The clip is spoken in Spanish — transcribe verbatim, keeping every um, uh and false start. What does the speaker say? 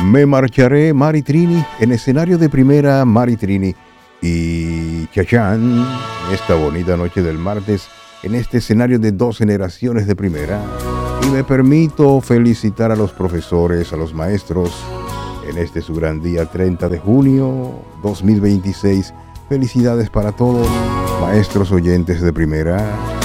Me marcharé, Mari Trini, en escenario de primera, Mari Trini y Chachán, en esta bonita noche del martes, en este escenario de dos generaciones de primera. Y me permito felicitar a los profesores, a los maestros, en este su gran día, treinta de junio dos mil veintiséis. Felicidades para todos, maestros oyentes de primera.